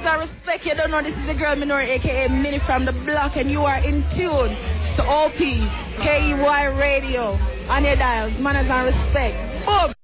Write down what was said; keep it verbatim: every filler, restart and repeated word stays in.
and respect. You don't know this is the girl Minori, aka Minnie from the block, and you are in tune to O P K E Y Radio on your dials. Manners and respect. Boom!